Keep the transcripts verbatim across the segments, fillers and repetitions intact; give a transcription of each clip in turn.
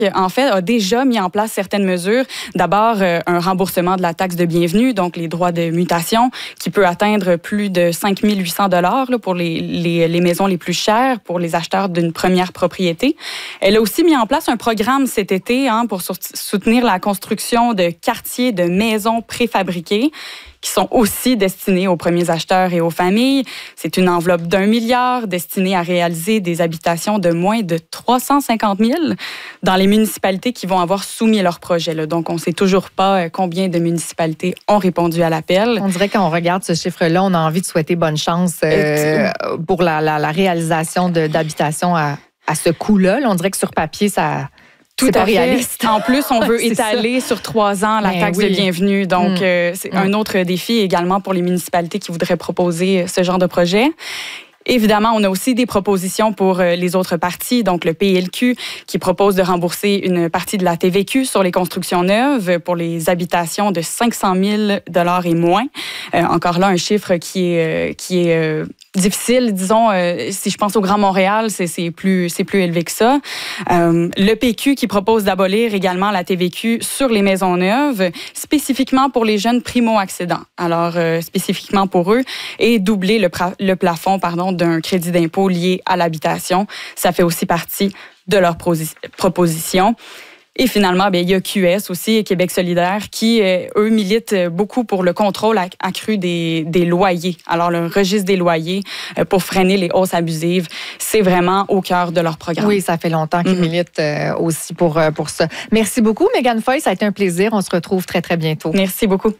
en fait, a déjà mis en place certaines mesures. D'abord, euh, un remboursement de la taxe de bienvenue, donc les droits de mutation, qui peut atteindre plus de cinq mille huit cents dollars là, pour les, les, les maisons les plus chères, pour les acheteurs d'une première propriété. Elle a aussi mis en place un programme cet été hein, pour soutenir la construction de quartiers de maisons préfabriquées, qui sont aussi destinés aux premiers acheteurs et aux familles. C'est une enveloppe d'un milliard destinée à réaliser des habitations de moins de trois cent cinquante mille dans les municipalités qui vont avoir soumis leur projet. Là. Donc, on ne sait toujours pas combien de municipalités ont répondu à l'appel. On dirait quand on regarde ce chiffre-là, on a envie de souhaiter bonne chance euh, pour la, la, la réalisation de, d'habitations à, à ce coût-là. Là, on dirait que sur papier, ça... Tout à fait. En plus, on veut étaler ça. sur trois ans la ben taxe oui. de bienvenue. Donc, mmh. euh, c'est mmh. un autre défi également pour les municipalités qui voudraient proposer ce genre de projet. Évidemment, on a aussi des propositions pour les autres partis, donc le P L Q qui propose de rembourser une partie de la T V Q sur les constructions neuves pour les habitations de cinq cent mille dollars et moins. Euh, encore là, un chiffre qui est, qui est euh, difficile, disons, euh, si je pense au Grand Montréal, c'est, c'est, plus, c'est plus élevé que ça. Euh, le P Q qui propose d'abolir également la T V Q sur les maisons neuves, spécifiquement pour les jeunes primo-accédants, alors euh, spécifiquement pour eux, et doubler le, pra- le plafond, pardon, d'un crédit d'impôt lié à l'habitation. Ça fait aussi partie de leur prosi- proposition. Et finalement, bien, il y a Q S aussi, Québec solidaire, qui, euh, eux, militent beaucoup pour le contrôle accru des, des loyers. Alors, le registre des loyers euh, pour freiner les hausses abusives, c'est vraiment au cœur de leur programme. Oui, ça fait longtemps qu'ils mm-hmm. militent euh, aussi pour, euh, pour ça. Merci beaucoup, Mégane Foy. Ça a été un plaisir. On se retrouve très, très bientôt. Merci beaucoup.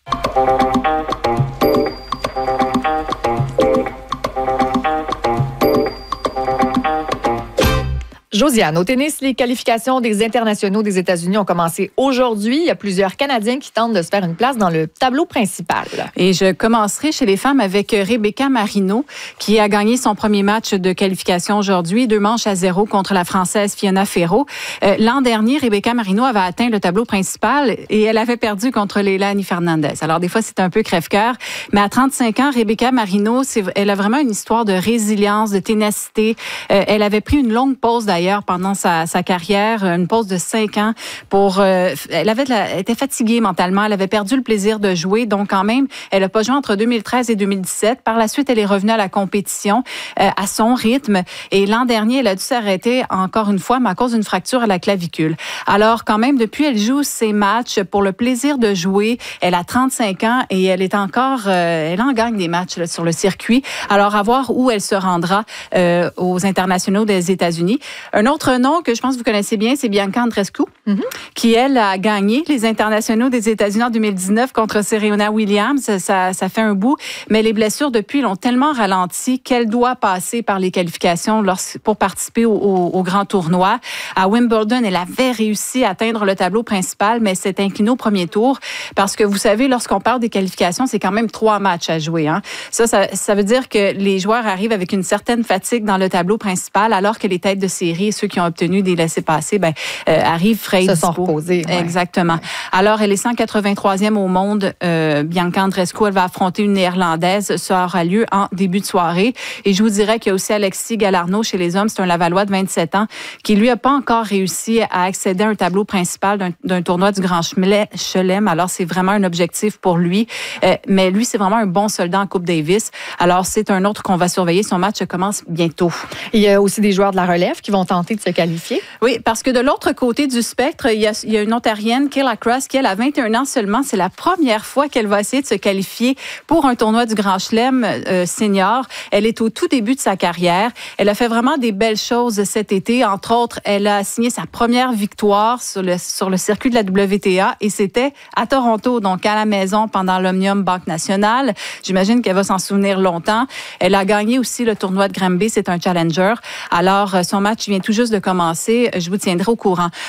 Josiane, au tennis, les qualifications des internationaux des États-Unis ont commencé aujourd'hui. Il y a plusieurs Canadiens qui tentent de se faire une place dans le tableau principal. Et je commencerai chez les femmes avec Rebecca Marino, qui a gagné son premier match de qualification aujourd'hui, deux manches à zéro contre la Française Fiona Ferro. Euh, l'an dernier, Rebecca Marino avait atteint le tableau principal et elle avait perdu contre Leilani Fernandez. Alors, des fois, c'est un peu crève-cœur, mais à trente-cinq ans, Rebecca Marino, c'est, elle a vraiment une histoire de résilience, de ténacité. Euh, elle avait pris une longue pause d'ailleurs pendant sa, sa carrière, une pause de cinq ans pour. Euh, elle avait, de la, elle était fatiguée mentalement, elle avait perdu le plaisir de jouer, donc quand même, elle n'a pas joué entre deux mille treize et deux mille dix-sept. Par la suite, elle est revenue à la compétition euh, à son rythme. Et l'an dernier, elle a dû s'arrêter encore une fois, mais à cause d'une fracture à la clavicule. Alors, quand même, depuis, elle joue ses matchs pour le plaisir de jouer. Elle a trente-cinq ans et elle est encore, euh, elle en gagne des matchs là, sur le circuit. Alors, à voir où elle se rendra euh, aux internationaux des États-Unis. Un autre nom que je pense que vous connaissez bien, c'est Bianca Andreescu, mm-hmm. qui, elle, a gagné les internationaux des États-Unis en deux mille dix-neuf contre Serena Williams. Ça, ça fait un bout, mais les blessures depuis l'ont tellement ralenti qu'elle doit passer par les qualifications pour participer au, au, au grand tournoi. À Wimbledon, elle avait réussi à atteindre le tableau principal, mais s'est inclinée au premier tour parce que, vous savez, lorsqu'on parle des qualifications, c'est quand même trois matchs à jouer. Hein. Ça, ça, ça veut dire que les joueurs arrivent avec une certaine fatigue dans le tableau principal, alors que les têtes de série et ceux qui ont obtenu des laissez-passer ben, euh, arrivent frais et se dispo. sont reposés. Ouais. Exactement. Ouais. Alors, elle est cent quatre-vingt-troisième au monde. Euh, Bianca Andreescu, elle va affronter une Néerlandaise. Ça aura lieu en début de soirée. Et je vous dirais qu'il y a aussi Alexis Galarneau chez les hommes. C'est un Lavallois de vingt-sept ans qui, lui, n'a pas encore réussi à accéder à un tableau principal d'un, d'un tournoi du Grand Chelem. Alors, c'est vraiment un objectif pour lui. Euh, mais lui, c'est vraiment un bon soldat en Coupe Davis. Alors, c'est un autre qu'on va surveiller. Son match commence bientôt. Il y a aussi des joueurs de la relève qui vont tenter de se qualifier. Oui, parce que de l'autre côté du spectre, il y a, il y a une Ontarienne, Kayla Cross, qui, elle, a vingt et un ans seulement. C'est la première fois qu'elle va essayer de se qualifier pour un tournoi du Grand Chelem euh, senior. Elle est au tout début de sa carrière. Elle a fait vraiment des belles choses cet été. Entre autres, elle a signé sa première victoire sur le, sur le circuit de la W T A et c'était à Toronto, donc à la maison pendant l'Omnium Banque Nationale. J'imagine qu'elle va s'en souvenir longtemps. Elle a gagné aussi le tournoi de Granby. C'est un challenger. Alors, son match vient tout juste de commencer. Je vous tiendrai au courant. Pour ce qui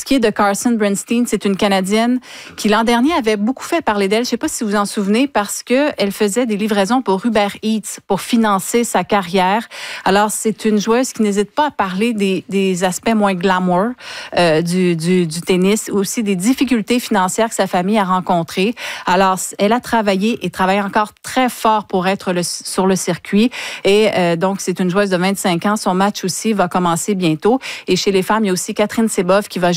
qui est de Carson Bernstein. C'est une Canadienne qui, l'an dernier, avait beaucoup fait parler d'elle. Je ne sais pas si vous vous en souvenez, parce qu'elle faisait des livraisons pour Uber Eats pour financer sa carrière. Alors, c'est une joueuse qui n'hésite pas à parler des, des aspects moins glamour euh, du, du, du tennis, aussi des difficultés financières que sa famille a rencontrées. Alors, elle a travaillé et travaille encore très fort pour être le, sur le circuit. Et euh, donc, c'est une joueuse de vingt-cinq ans. Son match aussi va commencer bientôt. Et chez les femmes, il y a aussi Catherine Seboff qui va